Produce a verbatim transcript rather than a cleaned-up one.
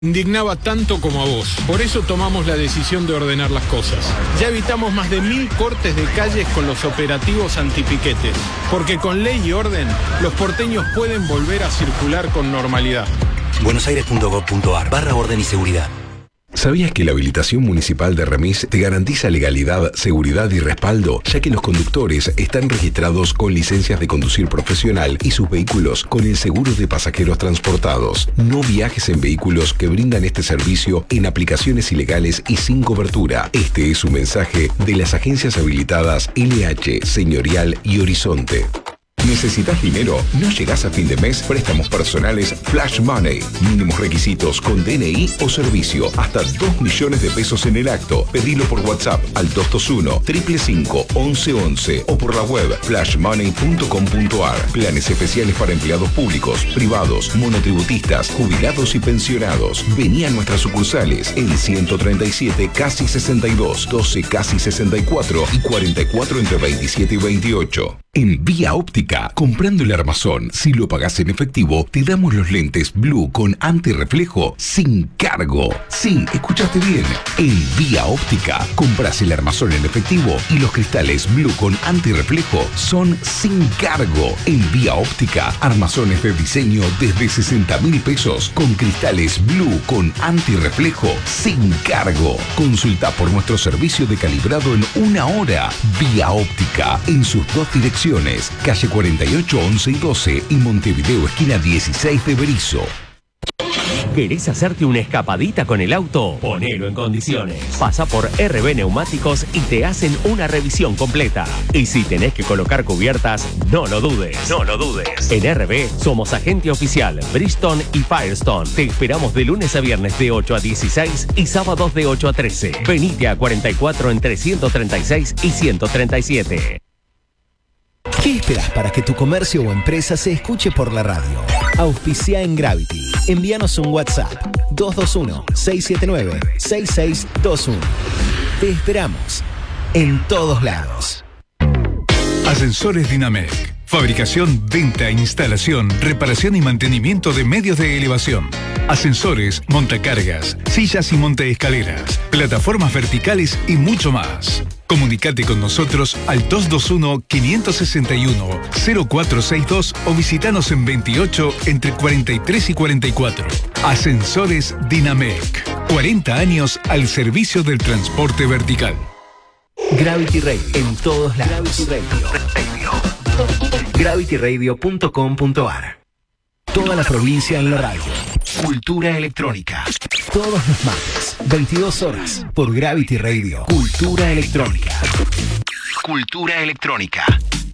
Indignaba tanto como a vos. Por eso tomamos la decisión de ordenar las cosas. Ya evitamos más de mil cortes de calles con los operativos antipiquetes, porque con ley y orden, los porteños pueden volver a circular con normalidad. buenosaires.gov.ar barra orden y seguridad. ¿Sabías que la habilitación municipal de Remis te garantiza legalidad, seguridad y respaldo, ya que los conductores están registrados con licencias de conducir profesional y sus vehículos con el seguro de pasajeros transportados? No viajes en vehículos que brindan este servicio en aplicaciones ilegales y sin cobertura. Este es un mensaje de las agencias habilitadas L H, Señorial y Horizonte. ¿Necesitas dinero? ¿No llegás a fin de mes? Préstamos personales Flash Money. Mínimos requisitos con D N I o servicio. Hasta dos millones de pesos en el acto. Pedilo por WhatsApp al dos dos uno, cinco cinco cinco, once once o por la web flash money punto com punto ar. Planes especiales para empleados públicos, privados, monotributistas, jubilados y pensionados. Vení a nuestras sucursales en ciento treinta y siete, casi sesenta y dos, doce, casi sesenta y cuatro y cuarenta y cuatro entre veintisiete y veintiocho. En Vía Óptica, comprando el armazón, si lo pagás en efectivo, te damos los lentes Blue con antirreflejo sin cargo. Sí, escuchaste bien. En Vía Óptica, compras el armazón en efectivo y los cristales Blue con antirreflejo son sin cargo. En Vía Óptica, armazones de diseño desde sesenta mil pesos con cristales Blue con antirreflejo sin cargo. Consulta por nuestro servicio de calibrado en una hora. Vía Óptica, en sus dos direcciones. Calle cuarenta y ocho, once y doce y Montevideo, esquina dieciséis de Berizo. ¿Querés hacerte una escapadita con el auto? Ponelo en condiciones. Pasa por R B Neumáticos y te hacen una revisión completa. Y si tenés que colocar cubiertas, no lo dudes. No lo dudes. En R B somos agente oficial Bridgestone y Firestone. Te esperamos de lunes a viernes de ocho a dieciséis y sábados de ocho a trece. Venite a cuarenta y cuatro entre ciento treinta y seis y ciento treinta y siete. ¿Qué esperás para que tu comercio o empresa se escuche por la radio? Auspicia en Gravity. Envíanos un WhatsApp dos dos uno, seis siete nueve, seis seis dos uno. Te esperamos en todos lados. Ascensores Dinamec. Fabricación, venta, instalación, reparación y mantenimiento de medios de elevación. Ascensores, montacargas, sillas y montaescaleras, plataformas verticales y mucho más. Comunicate con nosotros al dos dos uno, cinco seis uno, cero cuatro seis dos o visitanos en veintiocho entre cuarenta y tres y cuarenta y cuatro. Ascensores Dinamec. cuarenta años al servicio del transporte vertical. Gravity Radio en todos lados. Gravity Radio. gravity radio punto com punto ar. Toda la provincia en la radio. Cultura electrónica. Todos los martes, veintidós horas, por Gravity Radio. Cultura electrónica. Cultura electrónica.